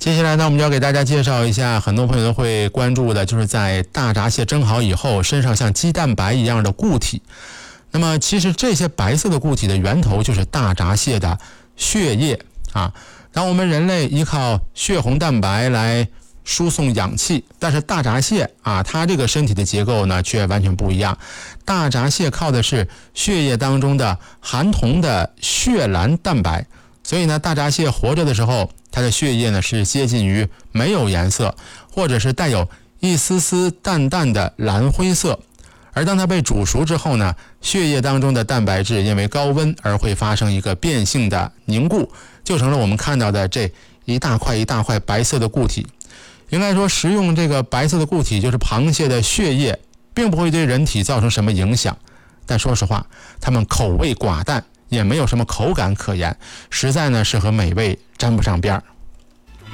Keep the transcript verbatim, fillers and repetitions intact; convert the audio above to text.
接下来呢，我们就要给大家介绍一下，很多朋友都会关注的，就是在大闸蟹蒸好以后，身上像鸡蛋白一样的固体。那么，其实这些白色的固体的源头就是大闸蟹的血液啊。当我们人类依靠血红蛋白来输送氧气，但是大闸蟹啊，它这个身体的结构呢，却完全不一样。大闸蟹靠的是血液当中的含铜的血蓝蛋白。所以呢，大闸蟹活着的时候，它的血液呢是接近于没有颜色，或者是带有一丝丝淡淡的蓝灰色。而当它被煮熟之后呢，血液当中的蛋白质因为高温而会发生一个变性的凝固，就成了我们看到的这一大块一大块白色的固体。应该说，食用这个白色的固体，就是螃蟹的血液，并不会对人体造成什么影响。但说实话，它们口味寡淡，也没有什么口感可言，实在呢是和美味沾不上边儿。